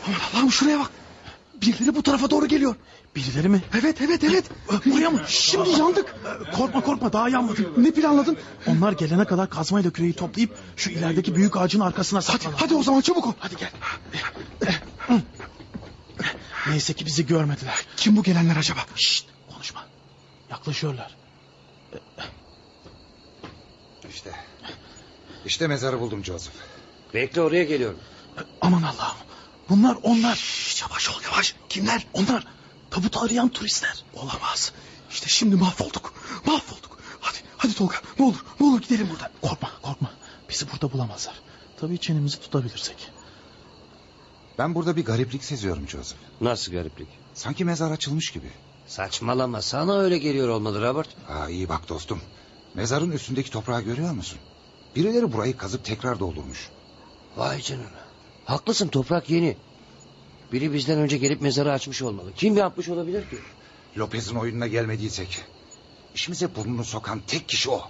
Aman Allah'ım, şuraya bak. Birileri bu tarafa doğru geliyor. Birileri mi? Evet. Buraya mı? Şimdi yandık. Korkma, daha yanmadı. Ne planladın? Onlar gelene kadar kazmayla küreği toplayıp şu ilerideki büyük ağacın arkasına saklanalım. Hadi o zaman çabuk ol. Hadi gel. Neyse ki bizi görmediler. Kim bu gelenler acaba? Şşt, konuşma. Yaklaşıyorlar. İşte mezarı buldum Joseph. Bekle, oraya geliyorum. Aman Allah'ım. Onlar. Şşt, yavaş ol yavaş. Kimler? Onlar tabutu arayan turistler. Olamaz. İşte şimdi mahvolduk. Hadi Tolga, ne olur gidelim buradan. Korkma. Bizi burada bulamazlar. Tabii çenemizi tutabilirsek. Ben burada bir gariplik seziyorum Joseph. Nasıl gariplik? Sanki mezar açılmış gibi. Saçmalama, sana öyle geliyor olmalı Robert. İyi bak dostum. Mezarın üstündeki toprağı görüyor musun? Birileri burayı kazıp tekrar doldurmuş. Vay canına. Haklısın, toprak yeni. Biri bizden önce gelip mezarı açmış olmalı. Kim yapmış olabilir ki? Lopez'in oyununa gelmediysek işimize burnunu sokan tek kişi o.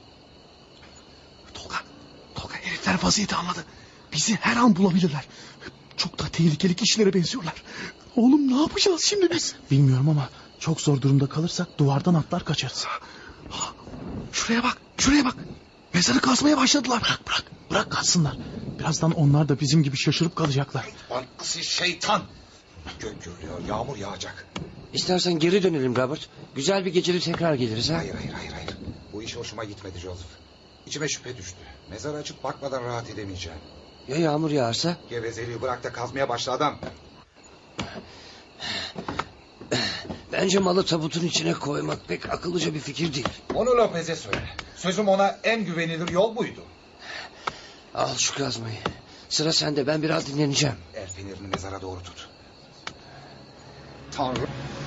Tolga, herifler vaziyeti anladı. Bizi her an bulabilirler. Çok da tehlikeli kişilere benziyorlar. Oğlum, ne yapacağız şimdi biz? Bilmiyorum ama çok zor durumda kalırsak duvardan atlar kaçarız. Şuraya bak. Mezarı kazmaya başladılar. Bırak kalsınlar. Birazdan onlar da bizim gibi şaşırıp kalacaklar. Aksi şeytan. Gök gürlüyor, yağmur yağacak. İstersen geri dönelim Robert. Güzel bir gecede tekrar geliriz ha. Hayır. Bu iş hoşuma gitmedi Joseph. İçime şüphe düştü. Mezarı açıp bakmadan rahat edemeyeceğim. Ya yağmur yağarsa? Gevezeliği bırak da kazmaya başla adam. Bence malı tabutun içine koymak pek akıllıca bir fikir değil. Onu Lopez'e söyle. Sözüm ona en güvenilir yol buydu. Al şu kazmayı. Sıra sende, ben biraz dinleneceğim. El fenerini mezara doğru tut. Tanrım.